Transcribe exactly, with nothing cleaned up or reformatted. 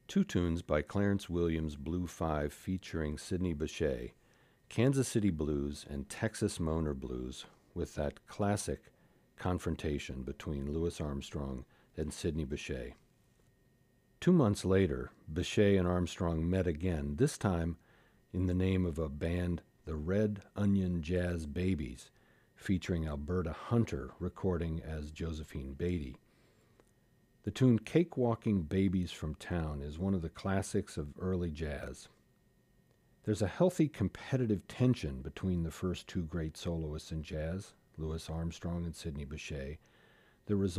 Two tunes by Clarence Williams Blue Five featuring Sidney Bechet, Kansas City Blues and Texas Moaner Blues, with that classic confrontation between Louis Armstrong and Sidney Bechet. Two months later, Bechet and Armstrong met again, this time in the name of a band, the Red Onion Jazz Babies, featuring Alberta Hunter recording as Josephine Beatty. The tune Cakewalking Babies from Town is one of the classics of early jazz. There's a healthy competitive tension between the first two great soloists in jazz, Louis Armstrong and Sidney Bechet. The result